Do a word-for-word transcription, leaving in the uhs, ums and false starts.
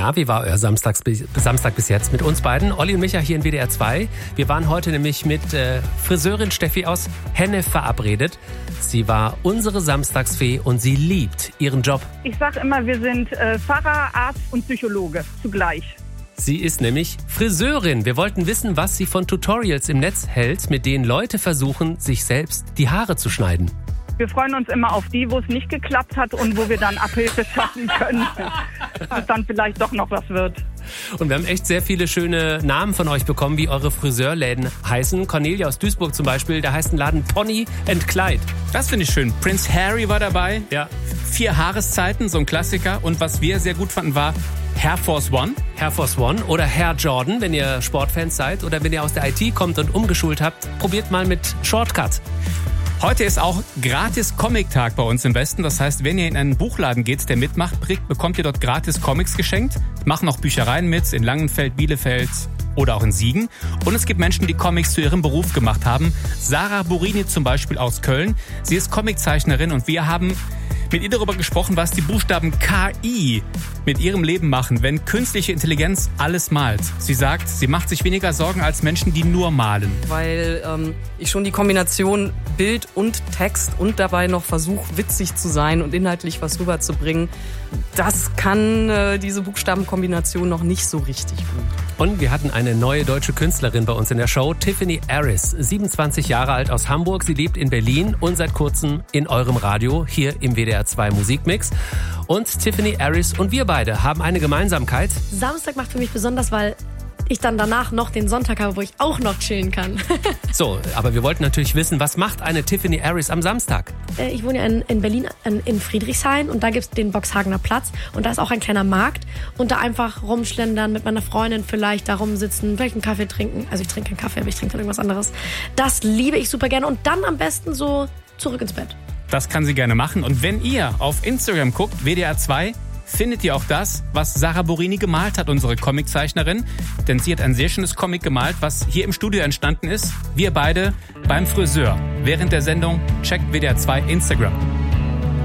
Na, wie war euer Samstags, Samstag bis jetzt mit uns beiden? Olli und Micha hier in W D R zwei. Wir waren heute nämlich mit äh, Friseurin Steffi aus Hennef verabredet. Sie war unsere Samstagsfee und sie liebt ihren Job. Ich sag immer, wir sind äh, Pfarrer, Arzt und Psychologe zugleich. Sie ist nämlich Friseurin. Wir wollten wissen, was sie von Tutorials im Netz hält, mit denen Leute versuchen, sich selbst die Haare zu schneiden. Wir freuen uns immer auf die, wo es nicht geklappt hat und wo wir dann Abhilfe schaffen können, dass dann vielleicht doch noch was wird. Und wir haben echt sehr viele schöne Namen von euch bekommen, wie eure Friseurläden heißen. Cornelia aus Duisburg zum Beispiel, da heißt ein Laden Pony and Clyde. Das finde ich schön. Prince Harry war dabei. Ja. Vier Haareszeiten, so ein Klassiker. Und was wir sehr gut fanden, war Hair Force One. Hair Force One oder Hair Jordan, wenn ihr Sportfans seid. Oder wenn ihr aus der I T kommt und umgeschult habt, probiert mal mit Shortcut. Heute ist auch gratis Comic-Tag bei uns im Westen. Das heißt, wenn ihr in einen Buchladen geht, der mitmacht, bekommt ihr dort gratis Comics geschenkt. Machen auch Büchereien mit in Langenfeld, Bielefeld oder auch in Siegen. Und es gibt Menschen, die Comics zu ihrem Beruf gemacht haben. Sarah Burini zum Beispiel aus Köln. Sie ist Comiczeichnerin und wir haben mit ihr darüber gesprochen, was die Buchstaben K I mit ihrem Leben machen, wenn künstliche Intelligenz alles malt. Sie sagt, sie macht sich weniger Sorgen als Menschen, die nur malen. Weil ähm, ich schon die Kombination Bild und Text und dabei noch versuche, witzig zu sein und inhaltlich was rüberzubringen, das kann äh, diese Buchstabenkombination noch nicht so richtig gut. Und wir hatten eine neue deutsche Künstlerin bei uns in der Show, Tiffany Aris, siebenundzwanzig Jahre alt aus Hamburg. Sie lebt in Berlin und seit kurzem in eurem Radio, hier im W D R zwei Musikmix. Und Tiffany Aris und wir beide haben eine Gemeinsamkeit. Samstag macht für mich besonders, weil ich dann danach noch den Sonntag habe, wo ich auch noch chillen kann. So, aber wir wollten natürlich wissen, was macht eine Tiffany Aris am Samstag? Ich wohne ja in, in Berlin, in, in Friedrichshain und da gibt es den Boxhagener Platz und da ist auch ein kleiner Markt und da einfach rumschlendern, mit meiner Freundin vielleicht da rumsitzen, vielleicht einen Kaffee trinken. Also ich trinke keinen Kaffee, aber ich trinke dann irgendwas anderes. Das liebe ich super gerne und dann am besten so zurück ins Bett. Das kann sie gerne machen. Und wenn ihr auf Instagram guckt, W D R zwei, findet ihr auch das, was Sarah Burini gemalt hat, unsere Comiczeichnerin. Denn sie hat ein sehr schönes Comic gemalt, was hier im Studio entstanden ist. Wir beide beim Friseur. Während der Sendung checkt W D R zwei Instagram.